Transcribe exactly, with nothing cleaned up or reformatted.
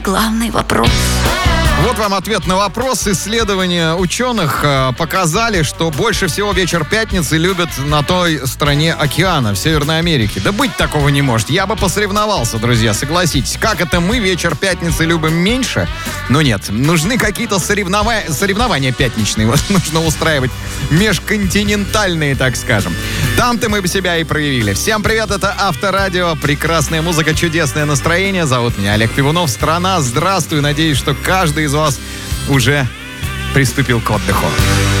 Главный вопрос. Вот вам ответ на вопрос. Исследования ученых э, показали, что больше всего вечер пятницы любят на той стороне океана, в Северной Америке. Да быть такого не может. Я бы посоревновался, друзья, согласитесь. Как это мы вечер пятницы любим меньше? Но нет, нужны какие-то соревнова... соревнования пятничные. Вот нужно устраивать межконтинентальные, так скажем. Там-то мы бы себя и проявили. Всем привет, это Авторадио. Прекрасная музыка, чудесное настроение. Зовут меня Олег Пивунов. Страна, здравствуй. Надеюсь, что каждый из вас уже приступил к отдыху.